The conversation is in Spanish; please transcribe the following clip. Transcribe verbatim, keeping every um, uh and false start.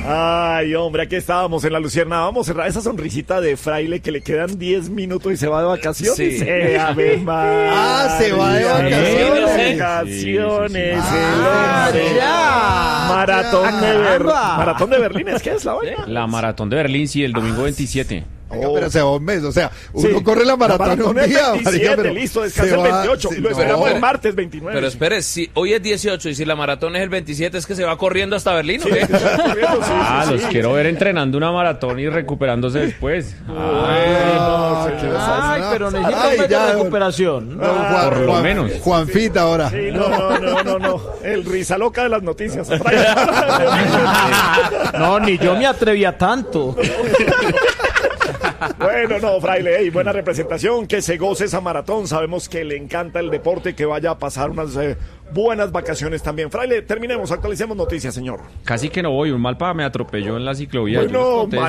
Ay, hombre, aquí estábamos en la Lucierna. Vamos a cerrar esa sonrisita de Fraile que le quedan diez minutos y se va de vacaciones. Sí. Eh, a ver, Ah, se va de vacaciones. De vacaciones. Sí, sí, sí. el Ah, hombre. ya. Maratón de, Ber- Caramba. Maratón de Berlín, ¿es que es la vaina? La maratón de Berlín, sí, el domingo veintisiete. Oiga, pero se va un mes, o sea, uno Sí. corre la maratón, La maratón un es día, veintisiete, marica, pero listo, descansa se el va- veintiocho. sí, Lo esperamos no. el martes veintinueve. Pero espere, si hoy es dieciocho y si la maratón es el veintisiete, ¿es que se va corriendo hasta Berlín o Sí, qué? sí, sí, Ah, sí, los sí. quiero ver entrenando una maratón y recuperándose después. Ah, Ay, qué no, desastre. Ay, pero necesita Ay, un mes ya, de recuperación. No, Juan- por lo Juan- menos. Juanfita ahora. Sí, no, no, no, no, no. El risa loca de las noticias. No, ni yo me atreví a tanto. Bueno, no, Fraile, hey, buena representación, que se goce esa maratón. Sabemos que le encanta el deporte, que vaya a pasar unas eh, buenas vacaciones también. Fraile, terminemos, actualicemos noticias, señor. Casi que no voy, un malpa me atropelló en la ciclovía. Bueno, Yo les conté